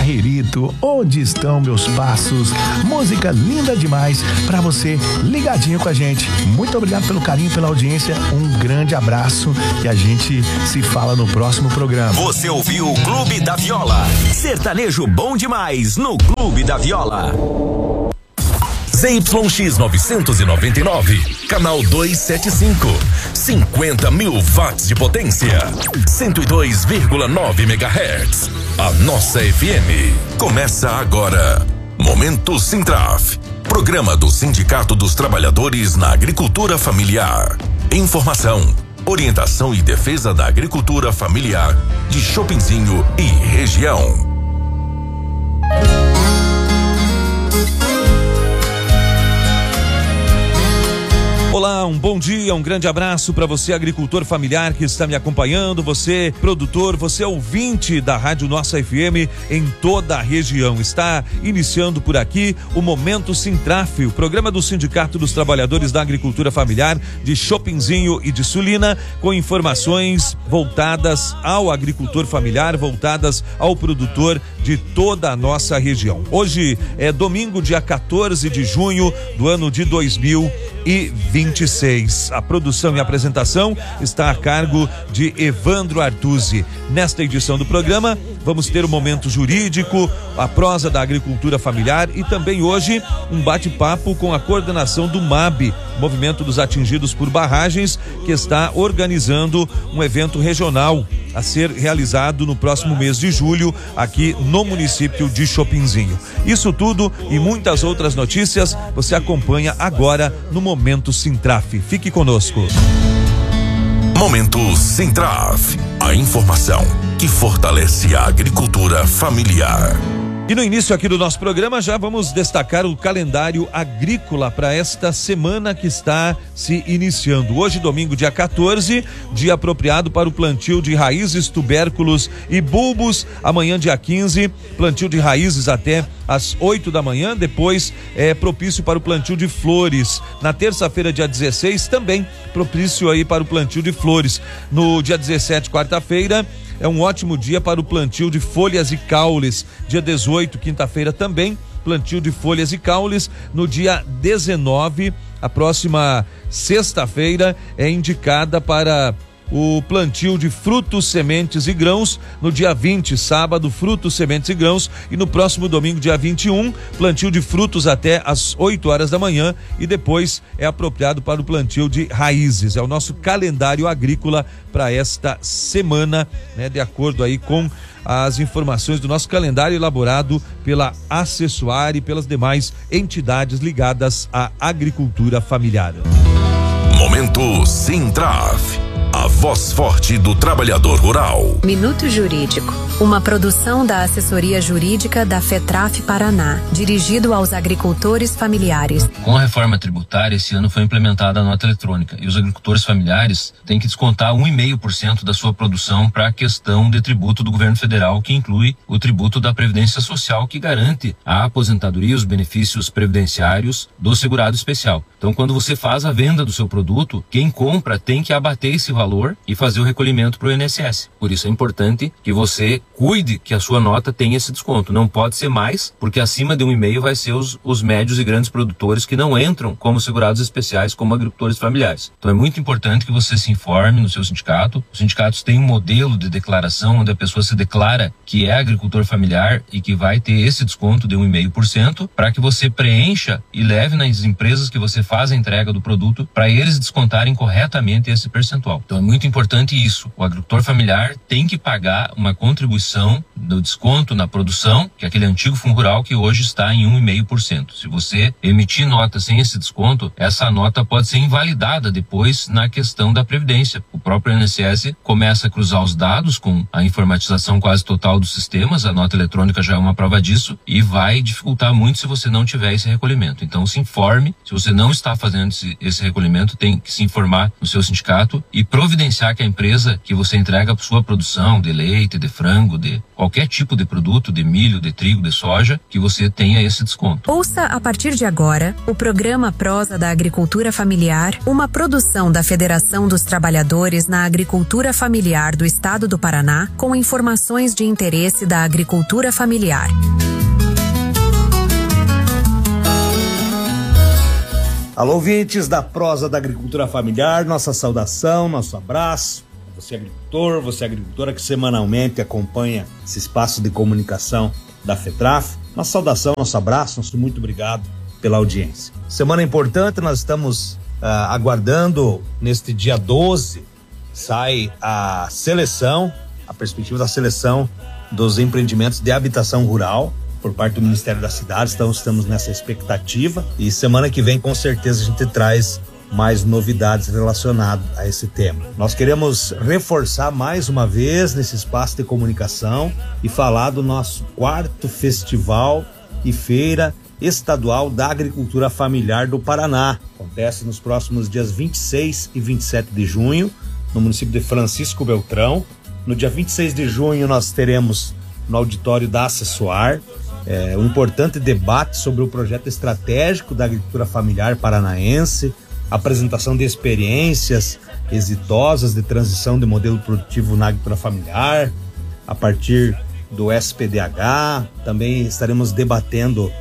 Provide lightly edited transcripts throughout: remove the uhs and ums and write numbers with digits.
Barrerito, Onde Estão Meus Passos, música linda demais pra você ligadinho com a gente. Muito obrigado pelo carinho, pela audiência, um grande abraço e a gente se fala no próximo programa. Você ouviu o Clube da Viola, sertanejo bom demais no Clube da Viola. ZYX 999, canal 275, 50 mil watts de potência, 102,9 MHz. A nossa FM. Começa agora. Momento Sintraf, programa do Sindicato dos Trabalhadores na Agricultura Familiar. Informação, orientação e defesa da agricultura familiar de Chopinzinho e região. Olá, um bom dia, um grande abraço para você, agricultor familiar que está me acompanhando, você produtor, você ouvinte da Rádio Nossa FM em toda a região. Está iniciando por aqui o Momento Sintraf, o programa do Sindicato dos Trabalhadores da Agricultura Familiar de Chopinzinho e de Sulina, com informações voltadas ao agricultor familiar, voltadas ao produtor de toda a nossa região. Hoje é domingo, dia 14 de junho do ano de 2026. A produção e apresentação está a cargo de Evandro Artuzzi. Nesta edição do programa, vamos ter o momento jurídico, a prosa da agricultura familiar e também hoje um bate-papo com a coordenação do MAB, Movimento dos Atingidos por Barragens, que está organizando um evento regional a ser realizado no próximo mês de julho aqui no município de Chopinzinho. Isso tudo e muitas outras notícias você acompanha agora no Momento Sintraf. Fique conosco. Momento Sintraf, a informação que fortalece a agricultura familiar. E no início aqui do nosso programa já vamos destacar o calendário agrícola para esta semana que está se iniciando. Hoje, domingo, dia 14, dia apropriado para o plantio de raízes, tubérculos e bulbos. Amanhã, dia 15, plantio de raízes até às 8 da manhã. Depois é propício para o plantio de flores. Na terça-feira, dia 16, também propício aí para o plantio de flores. No dia 17, quarta-feira, é um ótimo dia para o plantio de folhas e caules. Dia 18, quinta-feira também, plantio de folhas e caules. No dia 19, a próxima sexta-feira, é indicada para o plantio de frutos, sementes e grãos. No dia 20, sábado, frutos, sementes e grãos. E no próximo domingo, dia 21, plantio de frutos até às 8 horas da manhã. E depois é apropriado para o plantio de raízes. É o nosso calendário agrícola para esta semana, né? De acordo aí com as informações do nosso calendário elaborado pela Acessuar e pelas demais entidades ligadas à agricultura familiar. Momento Sintraf, a voz forte do trabalhador rural. Minuto Jurídico, uma produção da Assessoria Jurídica da FETRAF Paraná, dirigido aos agricultores familiares. Com a reforma tributária, esse ano foi implementada a nota eletrônica e os agricultores familiares têm que descontar 1,5% da sua produção para a questão de tributo do governo federal, que inclui o tributo da Previdência Social, que garante a aposentadoria e os benefícios previdenciários do segurado especial. Então, quando você faz a venda do seu produto, quem compra tem que abater esse valor e fazer o recolhimento para o INSS. Por isso é importante que você cuide que a sua nota tenha esse desconto. Não pode ser mais, porque acima de 1,5 vai ser os médios e grandes produtores que não entram como segurados especiais, como agricultores familiares. Então é muito importante que você se informe no seu sindicato. Os sindicatos têm um modelo de declaração onde a pessoa se declara que é agricultor familiar e que vai ter esse desconto de 1,5% para que você preencha e leve nas empresas que você faz a entrega do produto para eles descontarem corretamente esse percentual. Então é muito importante isso. O agricultor familiar tem que pagar uma contribuição do desconto na produção, que é aquele antigo fundo rural que hoje está em 1,5%. Se você emitir nota sem esse desconto, essa nota pode ser invalidada depois na questão da Previdência. O próprio INSS começa a cruzar os dados com a informatização quase total dos sistemas, a nota eletrônica já é uma prova disso, e vai dificultar muito se você não tiver esse recolhimento. Então se informe, se você não está fazendo esse recolhimento, tem que se informar no seu sindicato e providenciar que a empresa que você entrega para sua produção de leite, de frango, de qualquer tipo de produto, de milho, de trigo, de soja, que você tenha esse desconto. Ouça a partir de agora o programa Prosa da Agricultura Familiar, uma produção da Federação dos Trabalhadores na Agricultura Familiar do Estado do Paraná, com informações de interesse da agricultura familiar. Alô, ouvintes da Prosa da Agricultura Familiar, nossa saudação, nosso abraço. Você agricultor, você agricultora que semanalmente acompanha esse espaço de comunicação da FETRAF. Nossa saudação, nosso abraço, nosso muito obrigado pela audiência. Semana importante, nós estamos aguardando, neste dia 12, sai a perspectiva da seleção dos empreendimentos de habitação rural por parte do Ministério da Cidade. Então estamos nessa expectativa e semana que vem com certeza a gente traz mais novidades relacionadas a esse tema. Nós queremos reforçar mais uma vez nesse espaço de comunicação e falar do nosso 4º Festival e Feira Estadual da Agricultura Familiar do Paraná. Acontece nos próximos dias 26 e 27 de junho no município de Francisco Beltrão. No dia 26 de junho nós teremos no auditório da Acessoar um importante debate sobre o projeto estratégico da agricultura familiar paranaense, apresentação de experiências exitosas de transição de modelo produtivo na agricultura familiar, a partir do SPDH. Também estaremos debatendo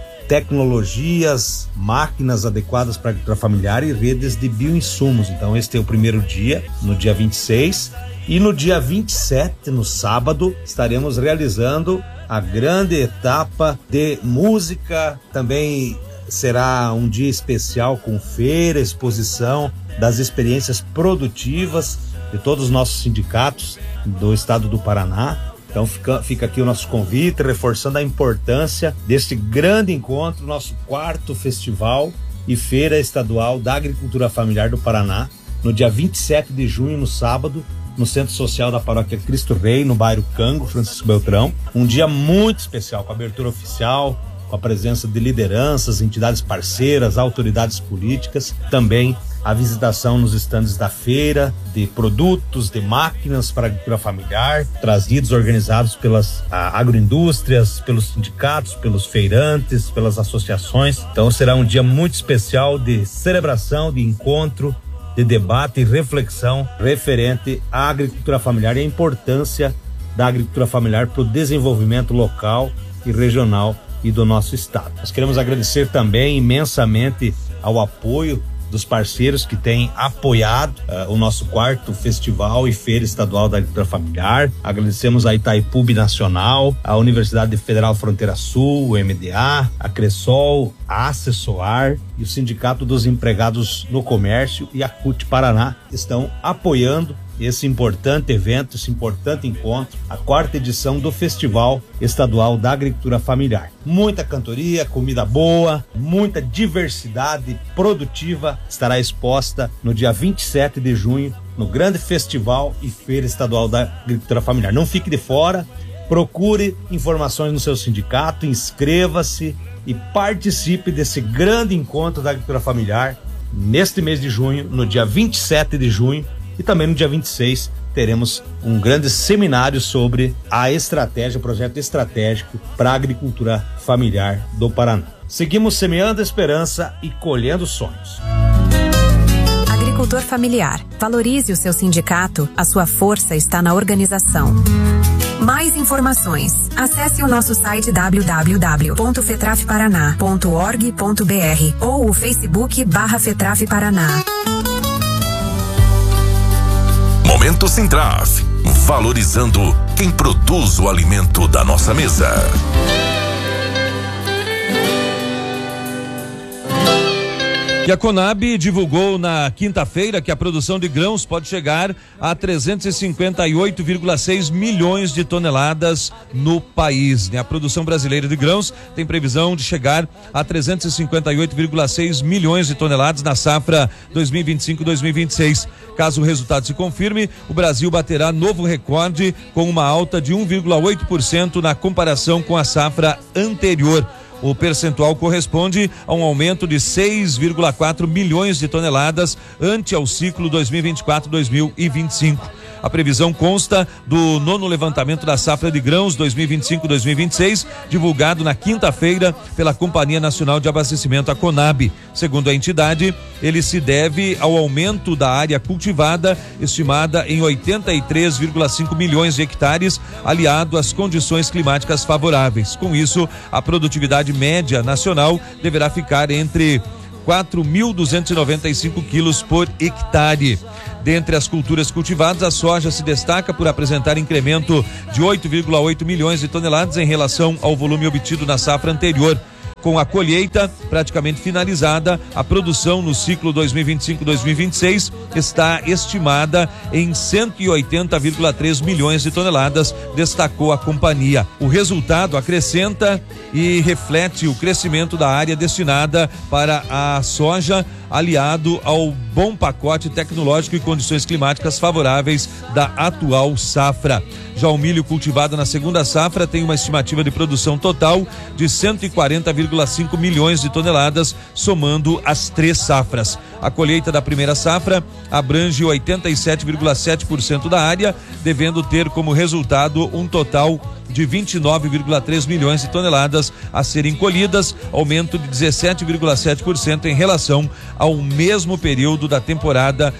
tecnologias, máquinas adequadas para a agricultura familiar e redes de bioinsumos. Então este é o primeiro dia, no dia 26. E no dia 27, no sábado, estaremos realizando a grande etapa de música. Também será um dia especial com feira, exposição das experiências produtivas de todos os nossos sindicatos do estado do Paraná. Então fica aqui o nosso convite, reforçando a importância deste grande encontro, nosso 4º Festival e Feira Estadual da Agricultura Familiar do Paraná, no dia 27 de junho, no sábado, no Centro Social da Paróquia Cristo Rei, no bairro Cango, Francisco Beltrão. Um dia muito especial, com abertura oficial, com a presença de lideranças, entidades parceiras, autoridades políticas, também a visitação nos estandes da feira, de produtos, de máquinas para a agricultura familiar, trazidos, organizados pelas agroindústrias, pelos sindicatos, pelos feirantes, pelas associações. Então será um dia muito especial de celebração, de encontro, de debate e reflexão referente à agricultura familiar e a importância da agricultura familiar para o desenvolvimento local e regional e do nosso estado. Nós queremos agradecer também imensamente ao apoio dos parceiros que têm apoiado o nosso 4º Festival e Feira Estadual da Agricultura Familiar. Agradecemos a Itaipu Nacional, a Universidade Federal Fronteira Sul, o MDA, a Cressol, a Acessoar e o Sindicato dos Empregados no Comércio e a CUT Paraná estão apoiando esse importante evento, esse importante encontro, a 4ª edição do Festival Estadual da Agricultura Familiar. Muita cantoria, comida boa, muita diversidade produtiva estará exposta no dia 27 de junho, no grande Festival e Feira Estadual da Agricultura Familiar. Não fique de fora, procure informações no seu sindicato, inscreva-se e participe desse grande encontro da agricultura familiar neste mês de junho, no dia 27 de junho, e também no dia 26 teremos um grande seminário sobre a estratégia, o projeto estratégico para a agricultura familiar do Paraná. Seguimos semeando esperança e colhendo sonhos. Agricultor familiar, valorize o seu sindicato, a sua força está na organização. Mais informações, acesse o nosso site www.fetrafparaná.org.br ou o Facebook/FetrafParaná. Momento Sintraf, valorizando quem produz o alimento da nossa mesa. E a Conab divulgou na quinta-feira que a produção de grãos pode chegar a 358,6 milhões de toneladas no país. A produção brasileira de grãos tem previsão de chegar a 358,6 milhões de toneladas na safra 2025-2026. Caso o resultado se confirme, o Brasil baterá novo recorde com uma alta de 1,8% na comparação com a safra anterior. O percentual corresponde a um aumento de 6,4 milhões de toneladas ante ao ciclo 2024-2025. A previsão consta do 9º levantamento da safra de grãos 2025-2026, divulgado na quinta-feira pela Companhia Nacional de Abastecimento, a Conab. Segundo a entidade, ele se deve ao aumento da área cultivada, estimada em 83,5 milhões de hectares, aliado às condições climáticas favoráveis. Com isso, a produtividade média nacional deverá ficar entre 4.295 quilos por hectare. Dentre as culturas cultivadas, a soja se destaca por apresentar incremento de 8,8 milhões de toneladas em relação ao volume obtido na safra anterior. Com a colheita praticamente finalizada, a produção no ciclo 2025-2026 está estimada em 180,3 milhões de toneladas, destacou a companhia. O resultado acrescenta e reflete o crescimento da área destinada para a soja, aliado ao bom pacote tecnológico e condições climáticas favoráveis da atual safra. Já o milho cultivado na segunda safra tem uma estimativa de produção total de 140,5 milhões de toneladas, somando as 3 safras. A colheita da primeira safra abrange 87,7% da área, devendo ter como resultado um total de 29,3 milhões de toneladas a serem colhidas, aumento de 17,7% em relação ao mesmo período da temporada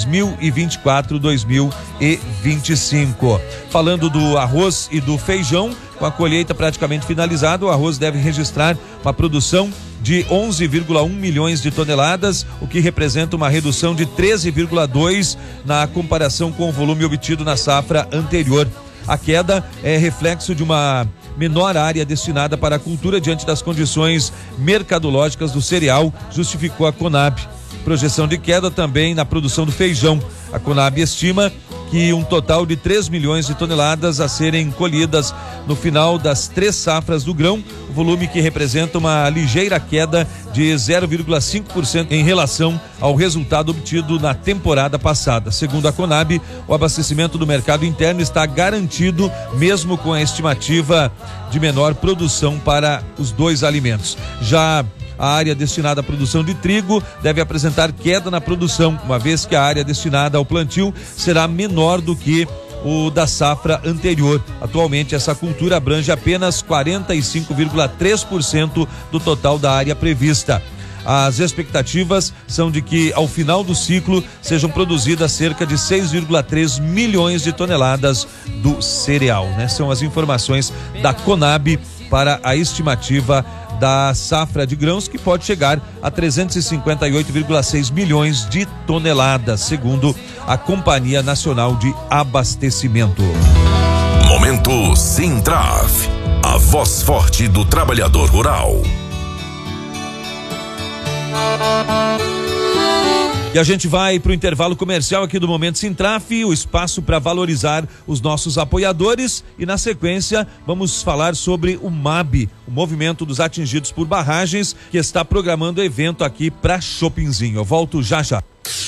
2024-2025. Falando do arroz e do feijão, com a colheita praticamente finalizada, o arroz deve registrar uma produção de 11,1 milhões de toneladas, o que representa uma redução de 13,2% na comparação com o volume obtido na safra anterior. A queda é reflexo de uma menor área destinada para a cultura diante das condições mercadológicas do cereal, justificou a Conab. Projeção de queda também na produção do feijão. A Conab estima que um total de 3 milhões de toneladas a serem colhidas no final das 3 safras do grão, volume que representa uma ligeira queda de 0,5% em relação ao resultado obtido na temporada passada. Segundo a Conab, o abastecimento do mercado interno está garantido, mesmo com a estimativa de menor produção para os 2 alimentos. Já a área destinada à produção de trigo deve apresentar queda na produção, uma vez que a área destinada ao plantio será menor do que o da safra anterior. Atualmente, essa cultura abrange apenas 45,3% do total da área prevista. As expectativas são de que, ao final do ciclo, sejam produzidas cerca de 6,3 milhões de toneladas do cereal, né? São as informações da Conab para a estimativa da safra de grãos, que pode chegar a 358,6 milhões de toneladas, segundo a Companhia Nacional de Abastecimento. Momento Sintraf, a voz forte do trabalhador rural. E a gente vai para o intervalo comercial aqui do Momento Sintraf, o espaço para valorizar os nossos apoiadores, e na sequência vamos falar sobre o MAB, o Movimento dos Atingidos por Barragens, que está programando evento aqui para Chopinzinho. Eu volto já já.